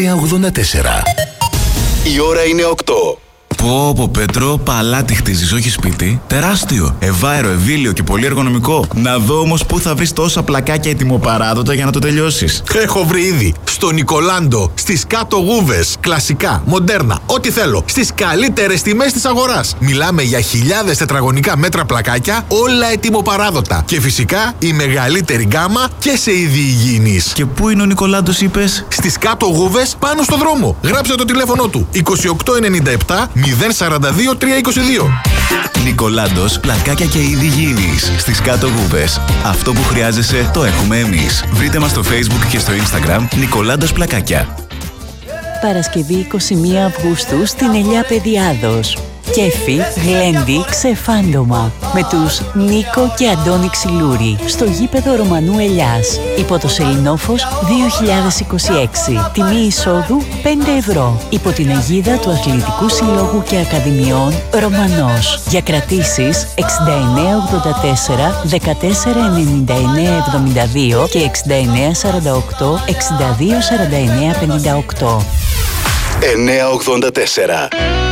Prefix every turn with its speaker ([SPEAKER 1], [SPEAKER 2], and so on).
[SPEAKER 1] 984. Η ώρα είναι 8.
[SPEAKER 2] Πω Πέτρο, παλάτι χτίζεις, όχι σπίτι. Τεράστιο, ευάερο, ευήλιο και πολύ εργονομικό. Να δω όμως πού θα βρεις τόσα πλακάκια ετοιμοπαράδοτα για να το τελειώσεις.
[SPEAKER 3] Έχω βρει ήδη. Στο Νικολάντο, στις κάτω γούβες. Κλασικά, μοντέρνα, ό,τι θέλω. Στις καλύτερες τιμές της αγοράς. Μιλάμε για χιλιάδες τετραγωνικά μέτρα πλακάκια, όλα ετοιμοπαράδοτα. Και φυσικά η μεγαλύτερη γκάμα και σε είδη υγιεινής.
[SPEAKER 2] Και πού είναι ο Νικολάντος, είπες?
[SPEAKER 3] Στις κάτω γούβες, πάνω στο δρόμο. Γράψε το τηλέφωνο του. 2897 042 322.
[SPEAKER 2] Νικολάντος, πλακάκια και είδη υγιεινής. Στις κάτω γούβες. Αυτό που χρειάζεσαι το έχουμε εμείς. Βρείτε μας στο Facebook και στο Instagram Νικολάντος Πλακάκια.
[SPEAKER 4] Παρασκευή 21 Αυγούστου στην Ελιά Παιδιάδος. Κέφι, γλέντι, ξεφάντωμα. Με τους Νίκο και Αντώνη Ξυλούρη. Στο γήπεδο Ρωμανού Ελιάς. Υπό το Σεληνόφος 2026. Τιμή εισόδου 5 ευρώ. Υπό την αιγίδα του Αθλητικού Συλλόγου και Ακαδημιών Ρωμανός. Για κρατήσεις 6984 149972 και 6948 624958.
[SPEAKER 1] 984.